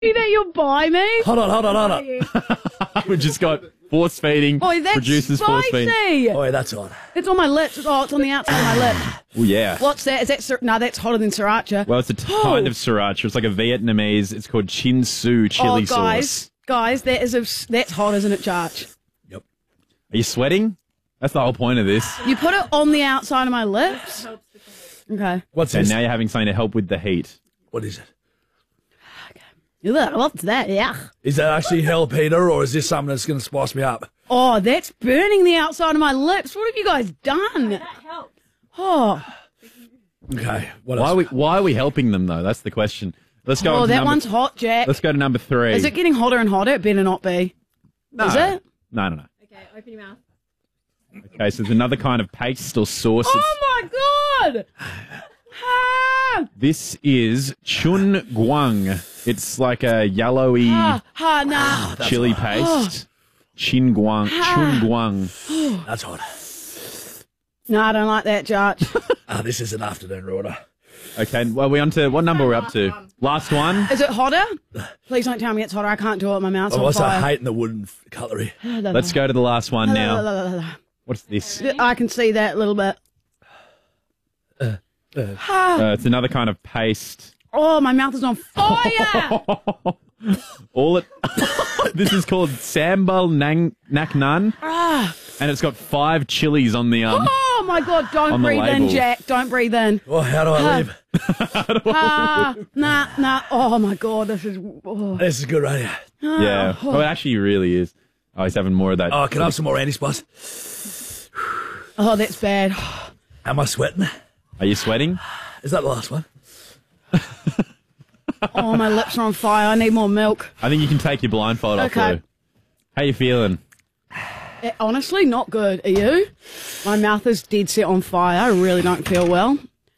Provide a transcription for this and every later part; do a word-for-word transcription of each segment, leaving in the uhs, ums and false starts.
that you'll buy me? Hold on, hold on, hold on. We just got force feeding. Oh, that's producers force feeding. spicy. Oh, yeah, that's on. It's on my lips. Oh, it's on the outside of my lips. Oh, yeah. What's that? Is that sir- no? That's hotter than sriracha. Well, it's a t- Oh. kind of sriracha. It's like a Vietnamese. It's called Chin Su chili oh, guys, sauce. guys, that is a, that's hot, isn't it, Jarch? Yep. Are you sweating? That's the whole point of this. You put it on the outside of my lips. Okay. What's And this? now you're having something to help with the heat. What is it? Ugh, what's that? Yeah. Is that actually hell, Peter, or is this something that's going to spice me up? Oh, that's burning the outside of my lips. What have you guys done? Oh, Okay. What Why else? are we Why are we helping them though? That's the question. Let's go. oh, on to that number, one's hot, Jack. Let's go to number three. Is it getting hotter and hotter? It better not be. No. Is it? No, no, no. Okay, open your mouth. Okay, so there's another kind of paste or sauce. It's- Oh my god! Ah, This is chun guang. It's like a yellowy ah, ah, nah. chili paste. Chin guang, chun guang. That's hot. No, I don't like that, Jarch. Ah, this is an afternoon order. Okay, well, we on to what number we're up to? Last one. Is it hotter? Please don't tell me it's hotter. I can't do it. My mouth's I'm on also fire. hating the wooden f- cutlery. Let's go to the last one now. What's this? I can see that a little bit. Uh, it's another kind of paste. Oh, my mouth is on fire! All it. This is called sambal nang nak nan, Ah. and it's got five chilies on the um. Oh my god, don't On the breathe in, label. Jack. Don't breathe in. Oh, how do I leave? Ah, nah, nah. Oh my god, this is. Oh. This is good radio. Yeah. Oh, it actually really is. Oh, he's having more of that. Oh, can I have some more anti-spice? Oh, that's bad. Am I sweating? Are you sweating? Is that the last one? Oh, my lips are on fire. I need more milk. I think you can take your blindfold off, Okay. though. How you feeling? Eh, honestly, not good. Are you? My mouth is dead set on fire. I really don't feel well.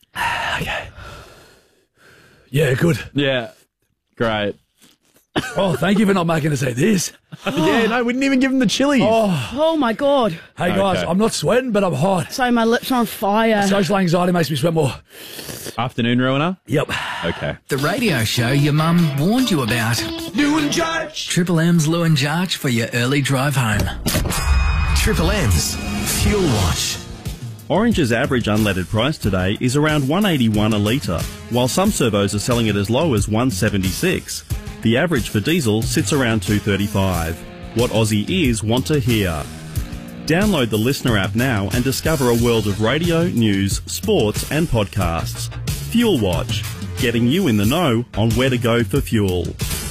Yeah, good. Yeah. Great. Oh, thank you for not making us eat this. Yeah, no, we didn't even give him the chilies. Oh, Oh my god. hey guys, Okay. I'm not sweating, but I'm hot. So my lips are on fire. Social anxiety makes me sweat more. Afternoon ruiner? Yep. Okay. The radio show your mum warned you about. New and Judge. Triple M's Lou and Jarch for your early drive home. Triple M's Fuel Watch. Orange's average unleaded price today is around one eighty-one a litre, while some servos are selling it as low as one seventy-six. The average for diesel sits around two thirty-five. What Aussie ears want to hear. Download the Listener app now and discover a world of radio, news, sports and podcasts. Fuel Watch, getting you in the know on where to go for fuel.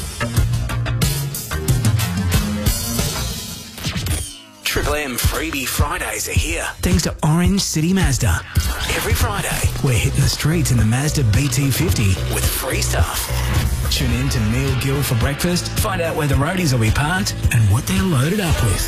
Triple M Freebie Fridays are here. Thanks to Orange City Mazda. Every Friday We're hitting the streets in the Mazda B T fifty. with free stuff. Tune in to Neil Gill for breakfast, find out where the roadies will be parked and what they're loaded up with.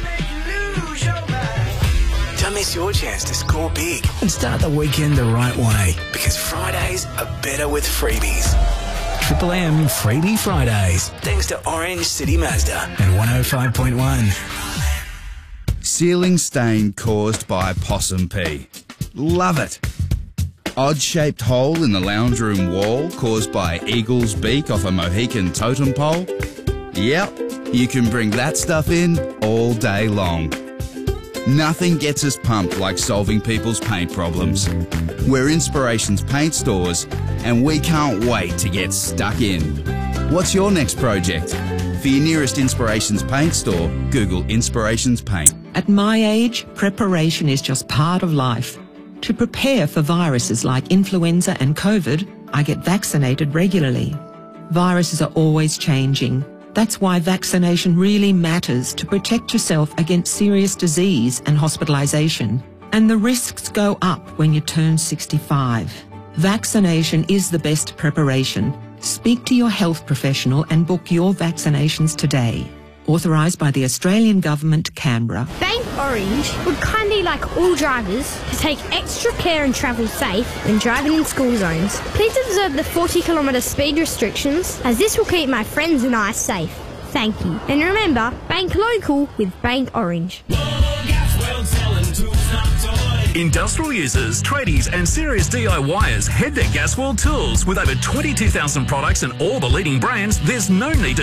Don't miss your chance to score big, And start the weekend the right way. because Fridays are better with freebies. Triple M Freebie Fridays Thanks to Orange City Mazda. and one oh five point one. Ceiling stain caused by possum pee. Love it. Odd-shaped hole in the lounge room wall caused by eagle's beak off a Mohican totem pole. Yep, you can bring that stuff in all day long. Nothing gets us pumped like solving people's paint problems. We're Inspirations Paint Stores, and we can't wait to get stuck in. What's your next project? For your nearest Inspirations Paint store, Google Inspirations Paint. At my age, preparation is just part of life. To prepare for viruses like influenza and COVID, I get vaccinated regularly. Viruses are always changing. That's why vaccination really matters to protect yourself against serious disease and hospitalisation. And the risks go up when you turn sixty-five. Vaccination is the best preparation. Speak to your health professional and book your vaccinations today. Authorised by the Australian Government, Canberra. Bank Orange would kindly like all drivers to take extra care and travel safe when driving in school zones. Please observe the forty kilometre speed restrictions, as this will keep my friends and I safe. Thank you. And remember, bank local with Bank Orange. Gas well selling tools, not toys. Industrial users, tradies and serious DIYers head their Gasworld Tools. With over twenty-two thousand products and all the leading brands, there's no need to